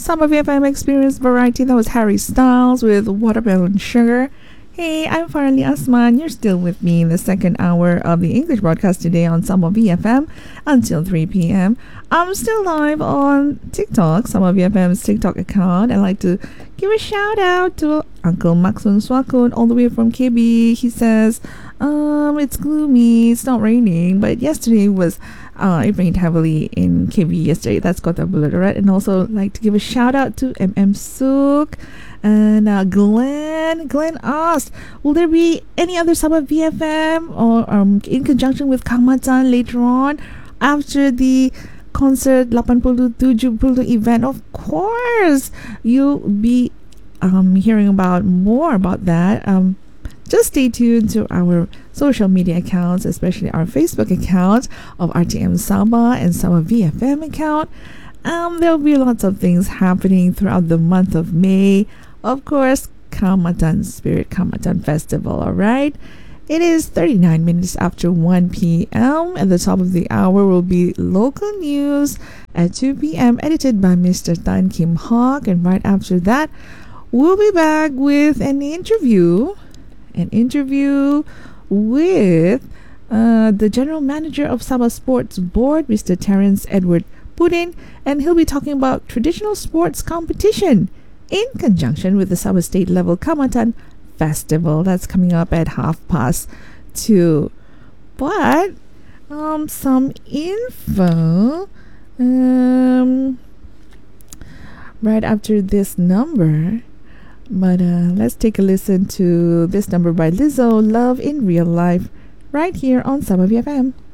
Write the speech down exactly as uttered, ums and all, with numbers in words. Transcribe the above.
Summer V F M Experience Variety. That was Harry Styles with Watermelon Sugar. Hey, I'm Farali Asman. You're still with me in the second hour of the English broadcast today on Summer V F M until three p.m. I'm still live on TikTok, Summer V F M's TikTok account. I'd like to give a shout out to Uncle Maxun Swakun all the way from K B. He says, um, it's gloomy, it's not raining, but yesterday was Uh, it rained heavily in K B yesterday. That's got the Bullet. And also like to give a shout out to M M Sook and uh, Glenn. Glenn asked, will there be any other summer V F M or um, in conjunction with Kang Matan later on after the concert eighty tujuh puluh event? Of course, you'll be um, hearing about more about that. Um, Just stay tuned to our social media accounts, especially our Facebook account of R T M Sabah and Sabah V F M account. Um, there'll be lots of things happening throughout the month of May. Of course, Kamatan Spirit Kamatan Festival, alright? It is thirty-nine minutes after one p.m. At the top of the hour will be local news at two p.m. edited by Mister Tan Kim Hawk. And right after that, we'll be back with an interview an interview with uh, the general manager of Sabah Sports Board, Mister Terence Edward Pudin, and he'll be talking about traditional sports competition in conjunction with the Sabah State Level Kamatan Festival. That's coming up at half past two. But um, some info um, right after this number. But uh, let's take a listen to this number by Lizzo, Love in Real Life, right here on Sabah V F M.